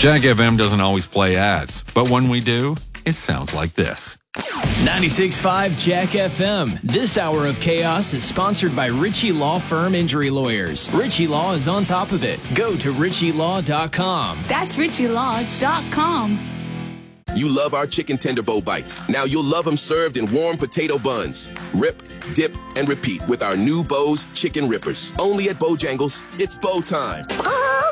Jack FM doesn't always play ads, but when we do, it sounds like this. 96.5 Jack FM. This hour of chaos is sponsored by Ritchie Law Firm Injury Lawyers. Ritchie Law is on top of it. Go to ritchielaw.com. That's ritchielaw.com. You love our chicken tender bowl bites. Now you'll love them served in warm potato buns. Rip, dip, and repeat with our new Bo's Chicken Rippers. Only at Bojangles, it's Bo time.